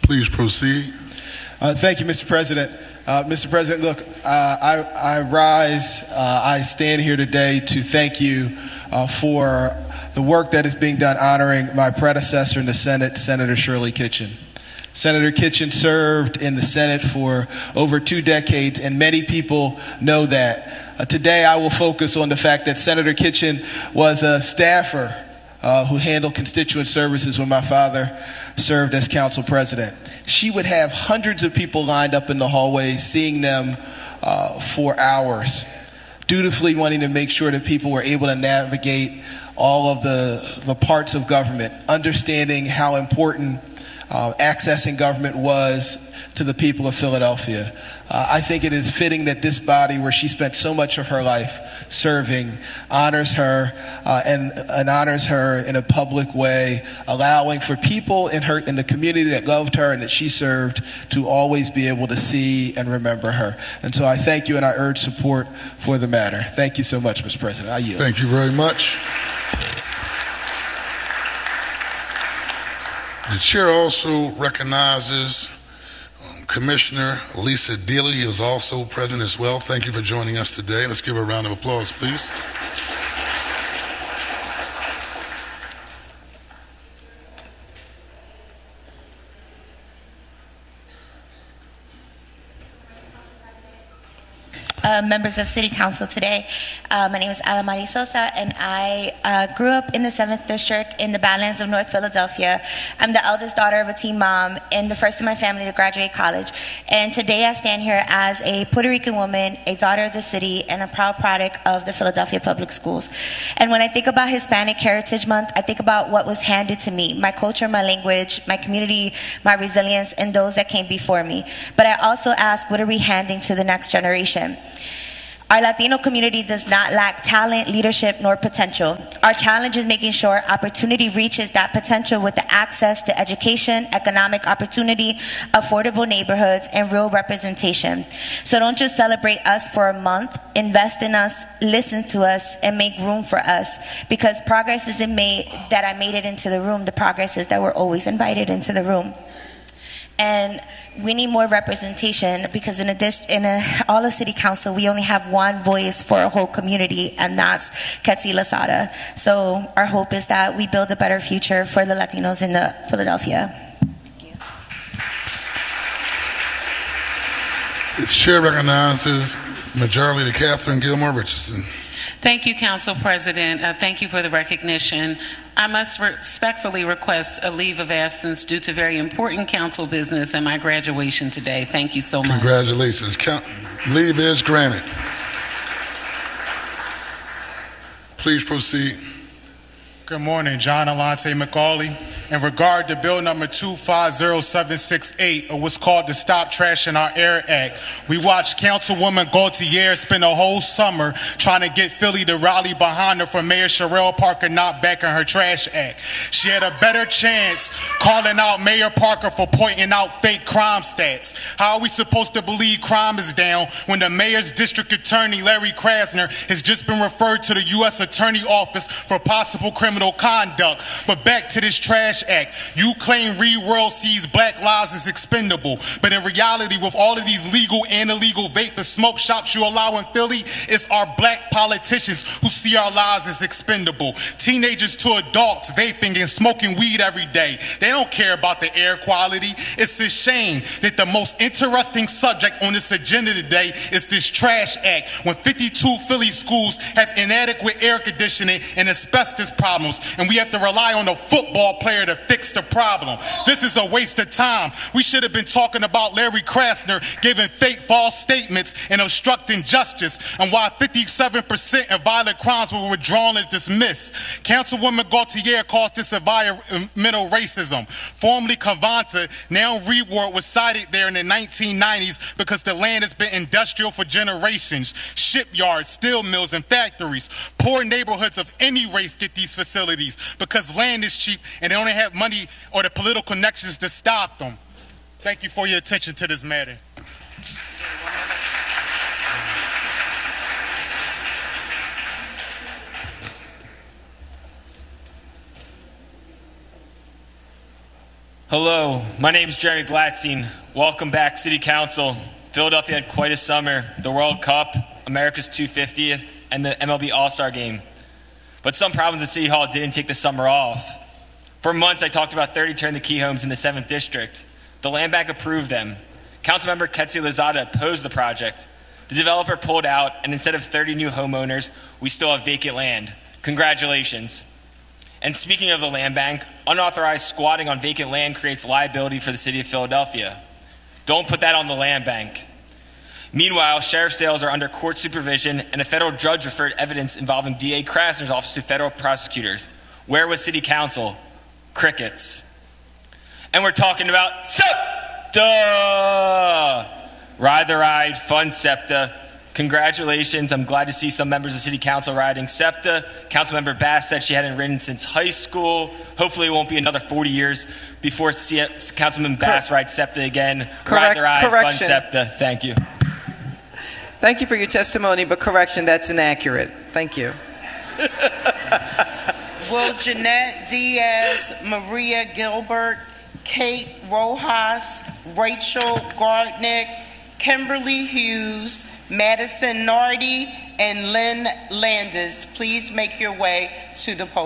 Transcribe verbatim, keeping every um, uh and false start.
Please proceed. Uh, thank you, Mister President. Uh, Mister President, look, uh, I, I rise, uh, I stand here today to thank you uh, for the work that is being done honoring my predecessor in the Senate, Senator Shirley Kitchen. Senator Kitchen served in the Senate for over two decades, and many people know that. Uh, today, I will focus on the fact that Senator Kitchen was a staffer uh, who handled constituent services when my father served as council president. She would have hundreds of people lined up in the hallways, seeing them uh, for hours, dutifully wanting to make sure that people were able to navigate all of the, the parts of government, understanding how important uh, accessing government was to the people of Philadelphia. Uh, I think it is fitting that this body, where she spent so much of her life serving, honors her uh, and, and honors her in a public way, allowing for people in her in the community that loved her and that she served to always be able to see and remember her. And so I thank you, and I urge support for the matter. Thank you so much, Mister President. I yield. Thank you very much. The chair also recognizes Commissioner Lisa Dealey is also present as well. Thank you for joining us today. Let's give her a round of applause, please. Uh, members of City Council today. Uh, my name is Alamari Sosa, and I uh, grew up in the seventh District in the Badlands of North Philadelphia. I'm the eldest daughter of a teen mom and the first in my family to graduate college. And today I stand here as a Puerto Rican woman, a daughter of the city, and a proud product of the Philadelphia Public Schools. And when I think about Hispanic Heritage Month, I think about what was handed to me, my culture, my language, my community, my resilience, and those that came before me. But I also ask, what are we handing to the next generation? Our Latino community does not lack talent, leadership, nor potential. Our challenge is making sure opportunity reaches that potential with the access to education, economic opportunity, affordable neighborhoods, and real representation. So don't just celebrate us for a month, invest in us, listen to us, and make room for us. Because progress isn't made that I made it into the room, the progress is that we're always invited into the room. And we need more representation, because in a dist in a, all of City Council, we only have one voice for a whole community, and that's Ketsi Lasada. So our hope is that we build a better future for the Latinos in the Philadelphia. Thank you. The chair recognizes Majority Leader Catherine Gilmore Richardson. Thank you, Council President. Uh, thank you for the recognition. I must respectfully request a leave of absence due to very important council business and my graduation today. Thank you so much. Congratulations. Count leave is granted. Please proceed. Good morning, John Alante McCauley. In regard to Bill number two five zero seven six eight, or what's called the Stop Trashing Our Air Act, we watched Councilwoman Gaultier spend a whole summer trying to get Philly to rally behind her for Mayor Sherrell Parker not backing her trash act. She had a better chance calling out Mayor Parker for pointing out fake crime stats. How are we supposed to believe crime is down when the mayor's district attorney, Larry Krasner, has just been referred to the U S Attorney Office for possible criminal conduct? But back to this trash act. You claim Read World sees black lives as expendable, but in reality, with all of these legal and illegal vape and smoke shops you allow in Philly, it's our black politicians who see our lives as expendable. Teenagers to adults vaping and smoking weed every day. They don't care about the air quality. It's a shame that the most interesting subject on this agenda today is this trash act, when fifty-two Philly schools have inadequate air conditioning and asbestos problems, and we have to rely on a football player to fix the problem. This is a waste of time. We should have been talking about Larry Krasner giving fake false statements and obstructing justice, and why fifty-seven percent of violent crimes were withdrawn and dismissed. Councilwoman Gaultier calls this environmental racism. Formerly Covanta, now Read World, was cited there in the nineteen nineties because the land has been industrial for generations. Shipyards, steel mills, and factories. Poor neighborhoods of any race get these facilities because land is cheap and they don't have money or the political connections to stop them. Thank you for your attention to this matter. Hello, my name is Jeremy Gladstein. Welcome back, City Council. Philadelphia had quite a summer. The World Cup, America's two hundred fiftieth, and the M L B All-Star Game. But some problems at City Hall didn't take the summer off. For months, I talked about thirty turnkey homes in the seventh District. The Land Bank approved them. Councilmember Ketsi Lozada opposed the project. The developer pulled out, and instead of thirty new homeowners, we still have vacant land. Congratulations. And speaking of the land bank, unauthorized squatting on vacant land creates liability for the city of Philadelphia. Don't put that on the land bank. Meanwhile, sheriff sales are under court supervision, and a federal judge referred evidence involving D A Krasner's office to federal prosecutors. Where was City Council? Crickets. And we're talking about SEPTA! Ride the ride, fund SEPTA. Congratulations. I'm glad to see some members of City Council riding SEPTA. Councilmember Bass said she hadn't ridden since high school. Hopefully it won't be another forty years before C- Councilman Bass rides SEPTA again. Correct, ride the ride, correction. fund SEPTA. Thank you. Thank you for your testimony, but correction, that's inaccurate. Thank you. Will Jeanette Diaz, Maria Gilbert, Kate Rojas, Rachel Gardnick, Kimberly Hughes, Madison Nardi, and Lynn Landis please make your way to the podium.